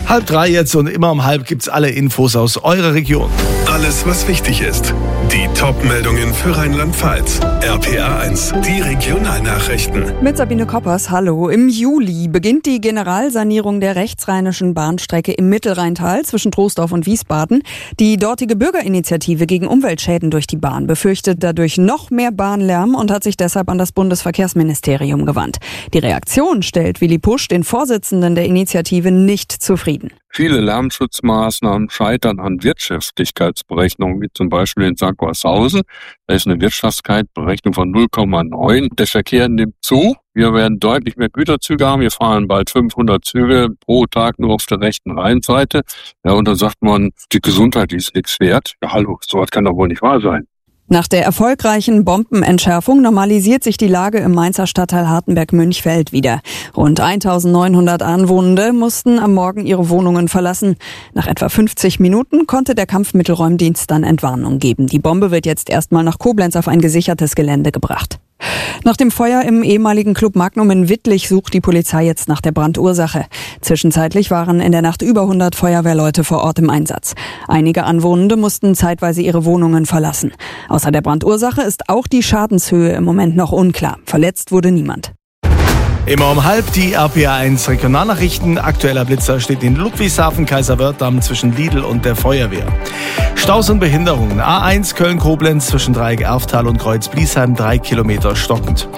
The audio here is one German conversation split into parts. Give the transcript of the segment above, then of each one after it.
2:30 jetzt und immer um 2:30 gibt's alle Infos aus eurer Region. Alles, was wichtig ist. Die Top-Meldungen für Rheinland-Pfalz. RPA 1, die Regionalnachrichten. Mit Sabine Koppers, hallo. Im Juli beginnt die Generalsanierung der rechtsrheinischen Bahnstrecke im Mittelrheintal zwischen Troisdorf und Wiesbaden. Die dortige Bürgerinitiative gegen Umweltschäden durch die Bahn befürchtet dadurch noch mehr Bahnlärm und hat sich deshalb an das Bundesverkehrsministerium gewandt. Die Reaktion stellt Willi Pusch, den Vorsitzenden der Initiative, nicht zufrieden. Viele Lärmschutzmaßnahmen scheitern an Wirtschaftlichkeitsberechnungen, wie zum Beispiel in St. Gorshausen. Da ist eine Wirtschaftlichkeitsberechnung von 0,9. Der Verkehr nimmt zu. Wir werden deutlich mehr Güterzüge haben. Wir fahren bald 500 Züge pro Tag nur auf der rechten Rheinseite. Ja, und dann sagt man, die Gesundheit ist nichts wert. Ja, hallo, sowas kann doch wohl nicht wahr sein. Nach der erfolgreichen Bombenentschärfung normalisiert sich die Lage im Mainzer Stadtteil Hartenberg-Münchfeld wieder. Rund 1900 Anwohnende mussten am Morgen ihre Wohnungen verlassen. Nach etwa 50 Minuten konnte der Kampfmittelräumdienst dann Entwarnung geben. Die Bombe wird jetzt erstmal nach Koblenz auf ein gesichertes Gelände gebracht. Nach dem Feuer im ehemaligen Club Magnum in Wittlich sucht die Polizei jetzt nach der Brandursache. Zwischenzeitlich waren in der Nacht über 100 Feuerwehrleute vor Ort im Einsatz. Einige Anwohnende mussten zeitweise ihre Wohnungen verlassen. Außer der Brandursache ist auch die Schadenshöhe im Moment noch unklar. Verletzt wurde niemand. Immer um 2:30 die RPA 1 Regionalnachrichten. Aktueller Blitzer steht in Ludwigshafen, Kaiserwerth-Damm zwischen Lidl und der Feuerwehr. Staus und Behinderungen. A1 Köln-Koblenz zwischen Dreieck-Erftal und Kreuz-Bliesheim 3 Kilometer stockend.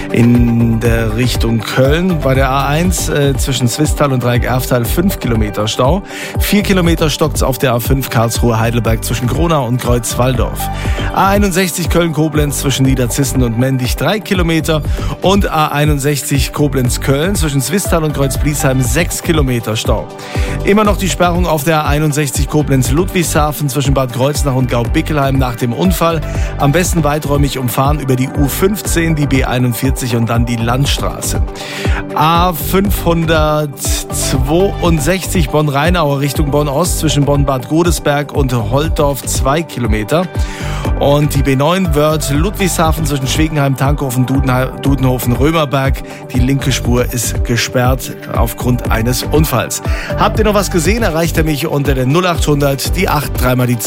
In der Richtung Köln bei der A1 zwischen Swisttal und Dreieck-Erftal 5 Kilometer Stau. 4 Kilometer stockt's auf der A5 Karlsruhe-Heidelberg zwischen Gronau und Kreuz-Walldorf. A61 Köln-Koblenz zwischen Niederzissen und Mendig 3 Kilometer und A61 Koblenz-Köln zwischen Swisttal und Kreuz-Bliesheim 6 Kilometer Stau. Immer noch die Sperrung auf der A61 Koblenz-Ludwigshafen zwischen Bad Kreuznach und Gau-Bickelheim nach dem Unfall. Am besten weiträumig umfahren über die U15, die B41 und dann die Landstraße. A562 Bonn-Rheinaue Richtung Bonn-Ost zwischen Bonn-Bad Godesberg und Holtdorf 2 Kilometer. Und die B9 wird Ludwigshafen zwischen Schwegenheim, Tankhofen, Dudenhofen, Römerberg. Die linke Spur ist gesperrt aufgrund eines Unfalls. Habt ihr noch was gesehen? Erreicht ihr mich unter der 0800 die 8 3 mal die 2.